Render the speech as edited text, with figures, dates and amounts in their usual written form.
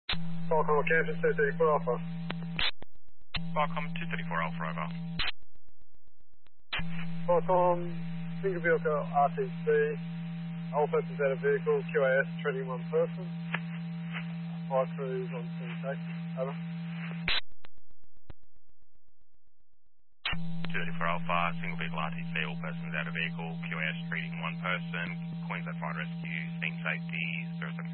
Welcome, campus 234 Alpha. Welcome 234 Alpha, over. Welcome, single vehicle RTC, all persons out of vehicle, QAS, treating one person. Fire crews on scene taxi. Over. 234 Alpha, single vehicle RTC, all persons out of vehicle, QAS treating one person, Queensland Fire Rescue, scene safety, 074.